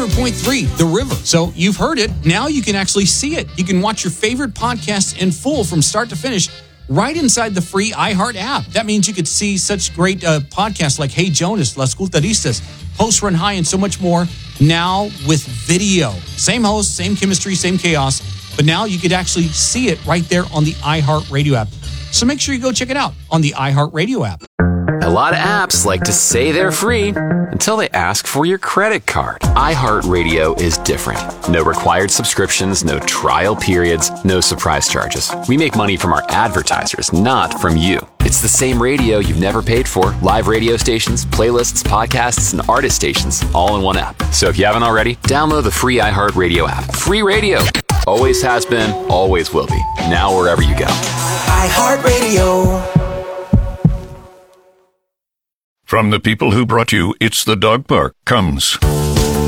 100.3 The River. So you've heard it. Now you can actually see it. You can watch your favorite podcasts in full from start to finish right inside the free iHeart app. That means you could see such great podcasts like Hey Jonas, Las Culturistas, Hosts Run High, and so much more now with video. Same host, same chemistry, same chaos, but now you could actually see it right there on the iHeart Radio app. So make sure you go check it out on the iHeart Radio app. A lot of apps like to say they're free until they ask for your credit card. iHeartRadio is different. No required subscriptions, no trial periods, no surprise charges. We make money from our advertisers, not from you. It's the same radio you've never paid for. Live radio stations, playlists, podcasts, and artist stations, all in one app. So if you haven't already, download the free iHeartRadio app. Free radio. Always has been, always will be. Now wherever you go. iHeartRadio. From the people who brought you It's the Dog Park comes